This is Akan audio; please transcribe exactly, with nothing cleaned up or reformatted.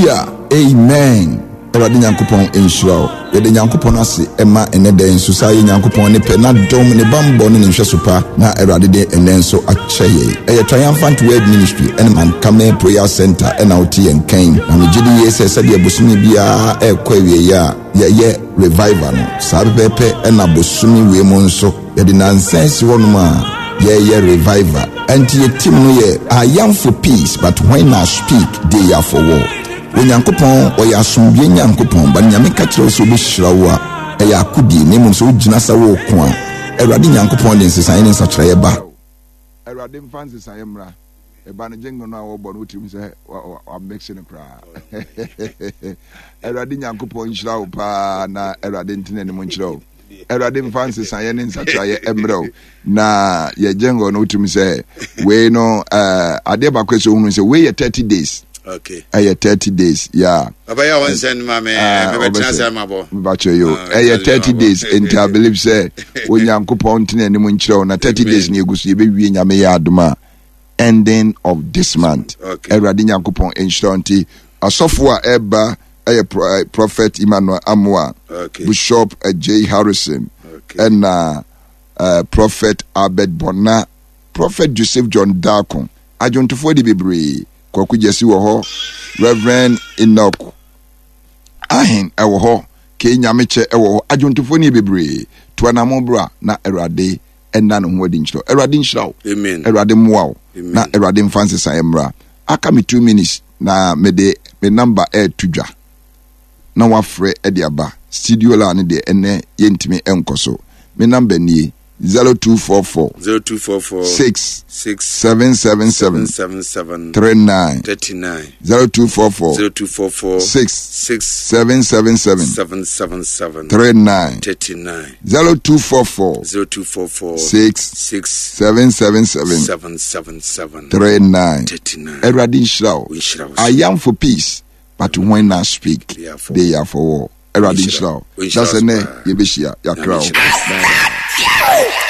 Hallelujah. Amen. Erade Nyankopon enhyira. Yede Nyankopon ase ema enede nso sa ye Nyankopon ne pe na dom ne bambo ne nhwesopa na erade de enen so akyeye. Eye Triumphant Word Ministry and man Kame Prayer Center and out and came. Na me gidi yese se de bosumi bia e kwa wie ya ye ye revival no. Sa bepe e na bosumi we mo nso yede nonsense wonuma ye ye revival. And ye team no ye I am for peace, but when I speak they are for war. When Yankopon or Yasumbie Yankopon, but Yamika so be shrawa, a Yakudi, name so Jinasa wo kwa, a Radin Yankopon in society in such a ba. A Radin fans I am ra, a Banajango now, but what you say, or mixing a cry. A Radin Yankopon shrow pa na a Radin Tin and Munchro. A Radin fans I am in such a embro. Na ye jango no to me say, we no, uh, a deba question say, wait thirty days. Okay. Aye thirty days, yeah. Abaya one send my man, me betina my boy. Bacho yo. Aye thirty days into I believe say when Yankopon tin ani mu nkyerɛ na thirty days ni egusu ye be wie nyame ya adoma ending of this month. Okay. Erade Yankopon enhyranti asofo a eba aye Prophet Emmanuel Amwa. Okay. Bishop J Harrison. Okay. And uh, uh Prophet Abed Bona, Prophet Joseph John Darkon. Ajontofo di bebre. Kwaku Jesse wo ho, Reverend Enoch Ahin e wo ho, ke nyameche e wo ho, ajontofo ni bebre to anamo bra na Erade enna no ho adi nchiro. Erade nchira wo. Amen. Erade mmoa wo. Na Erade mfanse sa emra. Aka me two minutes na me de me number e tudwa. Na wa frɛ e de aba. Studio la ne de ene yentimi enkoso. Me number ni zero two four four zero two four four six six seven seven seven seven seven three nine thirty nine zero two four four zero two four four six six seven seven seven seven seven seven three nine thirty nine zero two four four zero two four four six six seven seven seven seven seven seven three nine thirty nine. Erade nhyira wo. I am for peace, but when I speak they are for war. Erade nhyira wo. That's ene ye be hia yakra wo.